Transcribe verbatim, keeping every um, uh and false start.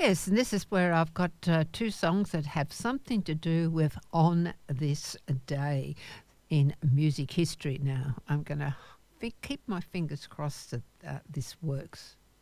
Yes, and this is where I've got uh, two songs that have something to do with on this day in music history. Now, I'm going to keep my fingers crossed that uh, this works.